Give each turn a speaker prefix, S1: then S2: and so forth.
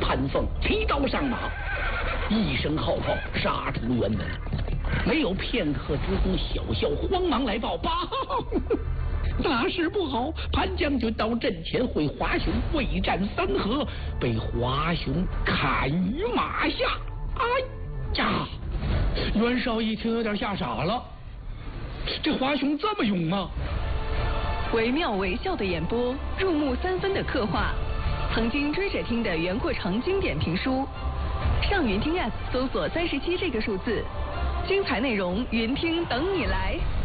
S1: 潘凤提刀上马，一声号炮杀出辕门。没有片刻之功，小校慌忙来报：报，大事不好！潘将军到阵前会华雄未战3合，被华雄砍于马下。哎呀！袁绍一听有点吓傻了，这华雄这么勇吗？
S2: 惟妙惟肖的演播，入木3分的刻画，曾经追着听的袁阔成经典评书。上云听 App 搜索37这个数字，精彩内容云听等你来。